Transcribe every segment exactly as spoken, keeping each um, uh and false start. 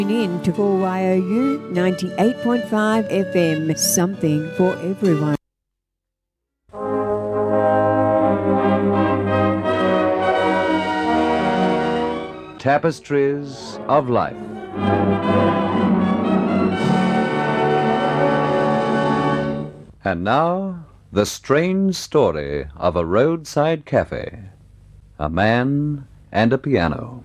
Tune in to four Y O U ninety-eight point five F M, something for everyone. Tapestries of Life. And now, the strange story of a roadside cafe, a man and a piano.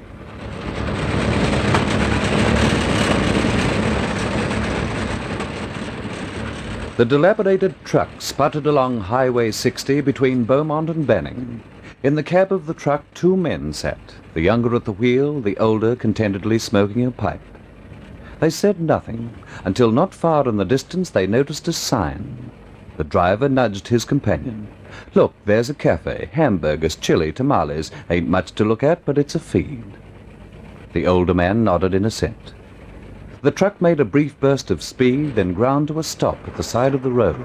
The dilapidated truck sputtered along Highway sixty between Beaumont and Benning. In the cab of the truck, two men sat, the younger at the wheel, the older contentedly smoking a pipe. They said nothing, until not far in the distance they noticed a sign. The driver nudged his companion. "Look, there's a cafe. Hamburgers, chili, tamales. Ain't much to look at, but it's a feed." The older man nodded in assent. The truck made a brief burst of speed, then ground to a stop at the side of the road.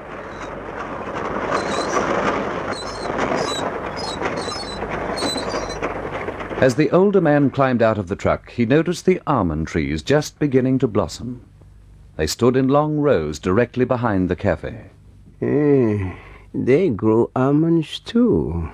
As the older man climbed out of the truck, he noticed the almond trees just beginning to blossom. They stood in long rows directly behind the cafe. Eh, they grow almonds too.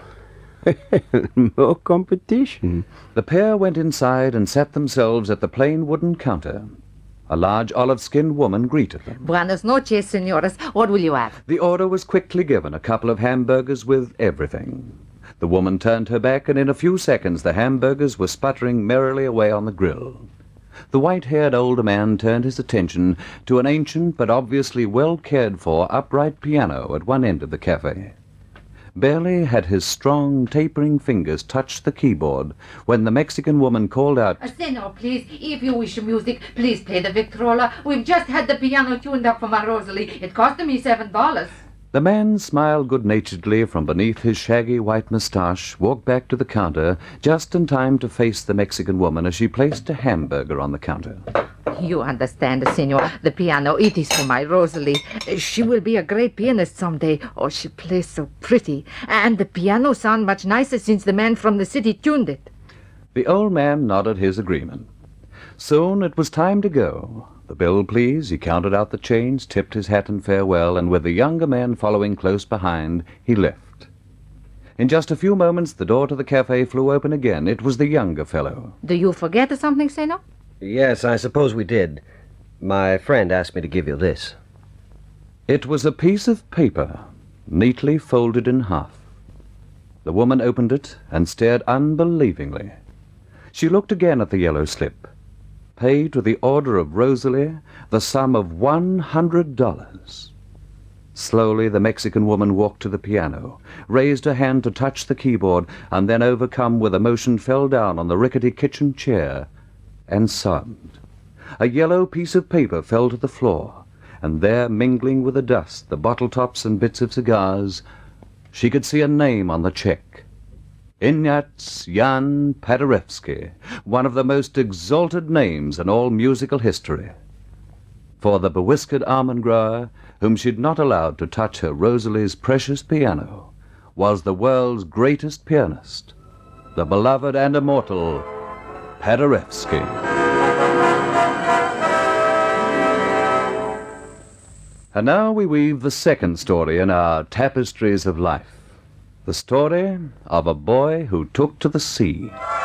More competition. The pair went inside and sat themselves at the plain wooden counter. A large olive-skinned woman greeted them. Buenas noches, señoras. What will you have? The order was quickly given, a couple of hamburgers with everything. The woman turned her back, and in a few seconds the hamburgers were sputtering merrily away on the grill. The white-haired older man turned his attention to an ancient but obviously well-cared-for upright piano at one end of the cafe. Barely had his strong, tapering fingers touched the keyboard when the Mexican woman called out, "Senor, please, if you wish music, please play the Victrola. We've just had the piano tuned up for my Rosalie. It cost me seven dollars. The man smiled good-naturedly from beneath his shaggy white mustache, walked back to the counter just in time to face the Mexican woman as she placed a hamburger on the counter. You understand, senor. The piano, it is for my Rosalie. She will be a great pianist someday. Oh, she plays so pretty. And the piano sounds much nicer since the man from the city tuned it." The old man nodded his agreement. Soon it was time to go. "The bill, please." He counted out the change, tipped his hat in farewell, and with the younger man following close behind, he left. In just a few moments, the door to the cafe flew open again. It was the younger fellow. Do you forget something, senor? Yes, I suppose we did. My friend asked me to give you this. It was a piece of paper, neatly folded in half. The woman opened it and stared unbelievingly. She looked again at the yellow slip. Pay to the order of Rosalie the sum of one hundred dollars. Slowly the Mexican woman walked to the piano, raised her hand to touch the keyboard, and then, overcome with emotion, fell down on the rickety kitchen chair and sobbed. A yellow piece of paper fell to the floor, and there, mingling with the dust, the bottle tops and bits of cigars, she could see a name on the check. Ignaz Jan Paderewski, one of the most exalted names in all musical history. For the bewhiskered almond grower, whom she'd not allowed to touch her Rosalie's precious piano, was the world's greatest pianist, the beloved and immortal Paderewski. And now we weave the second story in our Tapestries of Life. The story of a boy who took to the sea.